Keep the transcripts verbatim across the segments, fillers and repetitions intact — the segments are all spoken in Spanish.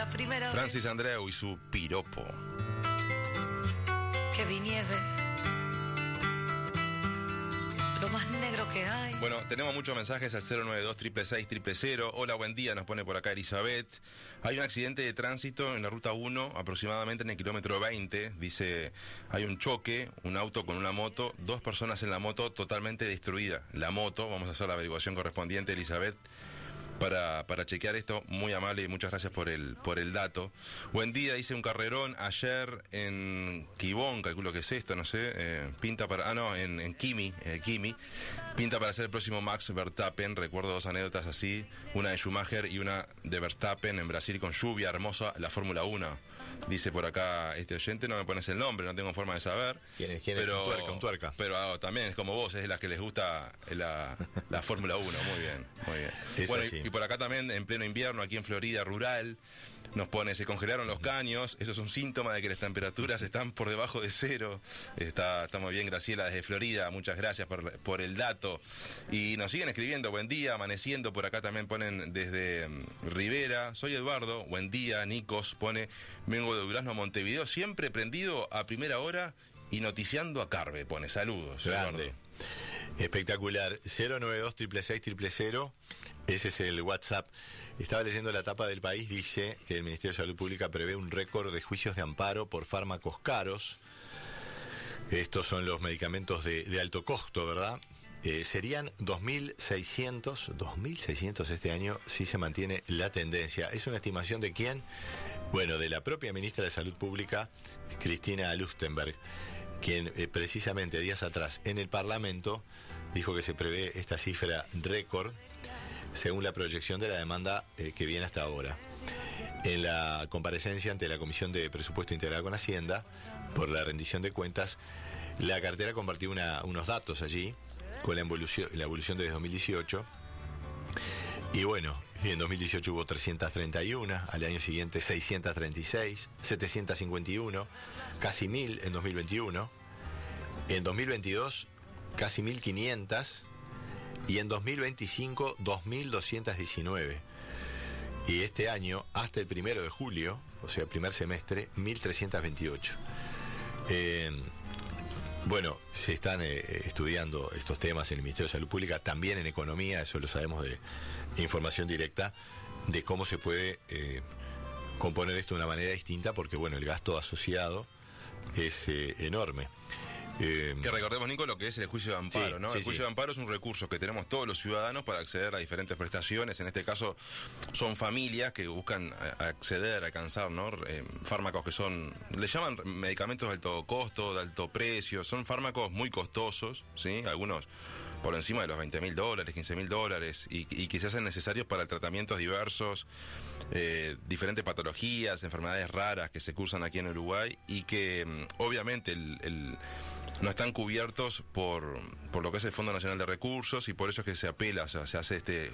la primera Francis Andreu y su piropo. vez que vi nieve, lo más negro que hay. Bueno, tenemos muchos mensajes al cero nueve dos, seis seis seis, cero cero cero. Hola, buen día, nos pone por acá Elizabeth. Hay un accidente de tránsito en la ruta uno, aproximadamente en el kilómetro veinte. Dice, hay un choque, un auto con una moto, dos personas en la moto totalmente destruida. La moto, vamos a hacer la averiguación correspondiente, Elizabeth, para, para chequear esto. Muy amable y muchas gracias por el, por el dato. Buen día, dice un carrerón ayer en Quibón, calculo que es esto, no sé, eh, pinta para, ah no, en, en Kimi, eh, Kimi, pinta para ser el próximo Max Verstappen. Recuerdo dos anécdotas así, una de Schumacher y una de Verstappen en Brasil con lluvia hermosa, la Fórmula uno. Dice por acá este oyente, no me pones el nombre, no tengo forma de saber. ¿Quién es? ¿Quién pero, es? Un tuerca, un tuerca. Pero ah, también es como vos, es de las que les gusta la, la Fórmula uno, muy bien, muy bien. Es bueno, así. y, y por acá también, en pleno invierno, aquí en Florida, rural, nos pone, se congelaron los caños. Eso es un síntoma de que las temperaturas están por debajo de cero. Está, está muy bien, Graciela, desde Florida. Muchas gracias por, por el dato. Y nos siguen escribiendo, buen día, amaneciendo. Por acá también ponen desde um, Rivera. Soy Eduardo, buen día. Nicos pone, vengo de Durazno a Montevideo, siempre prendido a primera hora y noticiando a Carve. Pone, saludos. Grande. Eduardo. Espectacular. cero nueve dos, seis seis seis, cero cero cero. Ese es el WhatsApp. Estaba leyendo la tapa del País, dice que el Ministerio de Salud Pública prevé un récord de juicios de amparo por fármacos caros. Estos son los medicamentos de, de alto costo, ¿verdad? Eh, serían dos mil seiscientos este año si se mantiene la tendencia. ¿Es una estimación de quién? Bueno, de la propia ministra de Salud Pública, Cristina Lustenberg, quien eh, precisamente días atrás en el Parlamento dijo que se prevé esta cifra récord según la proyección de la demanda eh, que viene hasta ahora. En la comparecencia ante la Comisión de Presupuesto Integrada con Hacienda por la rendición de cuentas, la cartera compartió una, unos datos allí con la evolución, la evolución desde dos mil dieciocho. Y bueno, en dos mil dieciocho hubo trescientas treinta y uno, al año siguiente seiscientas treinta y seis, setecientas cincuenta y uno, casi mil en dos mil veintiuno. En dos mil veintidós, casi mil quinientas. Y en dos mil veinticinco, dos mil doscientas diecinueve. Y este año, hasta el primero de julio, o sea, el primer semestre, mil trescientas veintiocho. Eh, bueno, se están eh, estudiando estos temas en el Ministerio de Salud Pública, también en Economía, eso lo sabemos de información directa, de cómo se puede eh, componer esto de una manera distinta, porque bueno, el gasto asociado es eh, enorme. Eh, que recordemos, Nico, lo que es el juicio de amparo, sí, ¿no? Sí, el juicio sí. de amparo es un recurso que tenemos todos los ciudadanos para acceder a diferentes prestaciones. En este caso, son familias que buscan acceder, alcanzar, ¿no? Eh, fármacos que son, le llaman medicamentos de alto costo, de alto precio. Son fármacos muy costosos, ¿sí? Algunos por encima de los veinte mil dólares, quince mil dólares, y, y que se hacen necesarios para tratamientos diversos, eh, diferentes patologías, enfermedades raras que se cursan aquí en Uruguay, y que obviamente el, el no están cubiertos por, por lo que es el Fondo Nacional de Recursos, y por eso es que se apela, o sea, se hace este,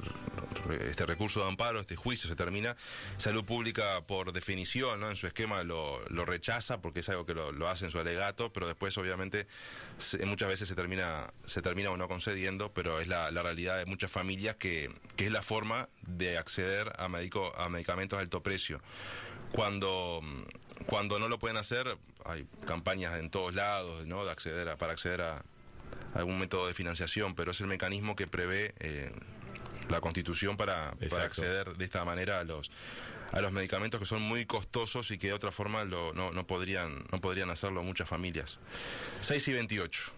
este recurso de amparo, este juicio se termina. Salud Pública, por definición, ¿no? En su esquema lo, lo rechaza, porque es algo que lo, lo hace en su alegato, pero después obviamente se, muchas veces se termina se termina o no concediendo, pero es la, la realidad de muchas familias que, que es la forma de acceder a, medico, a medicamentos de alto precio. Cuando, cuando no lo pueden hacer, hay campañas en todos lados, ¿no? De acceder a, para acceder a, a algún método de financiación, pero es el mecanismo que prevé eh, la Constitución para, para acceder de esta manera a los a los medicamentos que son muy costosos y que de otra forma lo, no, no podrían no podrían hacerlo muchas familias. seis y veintiocho.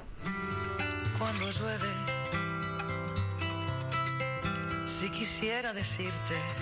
Cuando llueve, si quisiera decirte